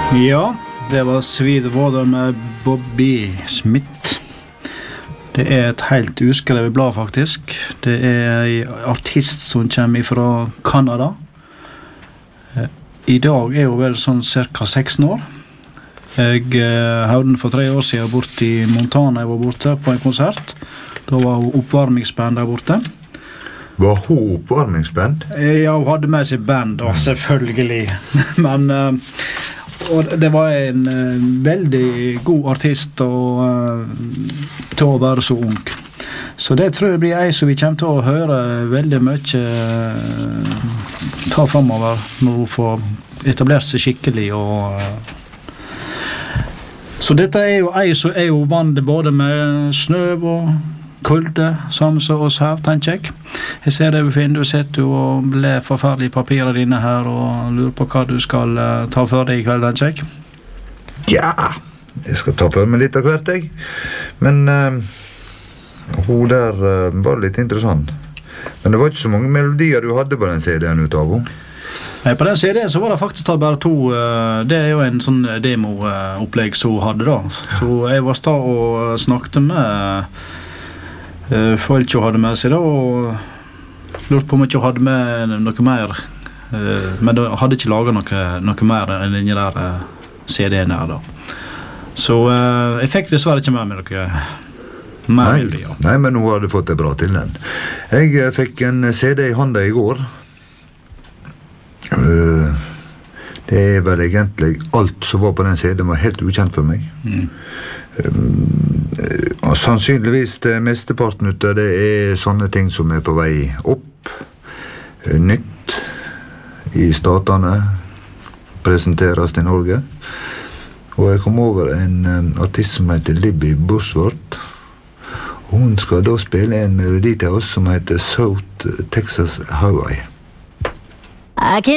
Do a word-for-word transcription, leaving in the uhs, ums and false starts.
Ja, det var Sweetwater med Bobby Smith. Det er et helt uskrevet blad faktisk. Det er en artist som kommer fra Kanada. I dag er hun vel sånn cirka seksten år. Jeg eh, hørte den for tre år siden bort i Montana. Jeg var borte på en konsert. Da var hun oppvarmingsband der borte. Var hun oppvarmingsband? Ja, hun hadde med seg band, da, selvfølgelig. Men eh, og det var en uh, veldig god artist og, uh, til å være så ung. Så det tror jeg blir ei som vi kommer til å høre veldig mye uh, ta fremover når hun får etablert seg skikkelig. Og, uh, så dette er jo ei som er jo vant både med snø og kulde, samme som oss her, tenker jeg. Jeg ser det, Finn, du sitter og ler forferdelige papirer dine her og lurer på hva du skal uh, ta for deg i kveld, tenker jeg. Ja, jeg skal ta for meg litt av hvert, jeg. Men uh, hun der uh, var litt interessant. Men det var ikke så mange melodier du hadde på den C D-en ut av henne. Nei, på den C D-en så var det faktisk bare to. Uh, det er jo en sånn demo-opplegg som hun hadde da. Så jeg var sta og snakket med uh, folk som hadde med seg da, og lurt på om jeg ikke hadde med noe mer, uh, men de hadde ikke laget noe, noe mer enn denne der uh, C D-en her da. Så uh, jeg fikk dessverre ikke med meg noe mer nei, melodi, ja. Nei, men hun hadde fått det bra til den. Jeg uh, fikk en C D i hånda i går. Uh, det er vel egentlig alt som var på den C D-en var helt ukjent for meg. Mm. Um, sannsynligvis det mesteparten ut av det er sånne ting som er på vei opp, nytt i statene, presenteres i Norge. Og jeg kom over en um, artist som heter Libby Bushworth. Hun skal da spille en melodi til oss som heter South Texas Highway. I can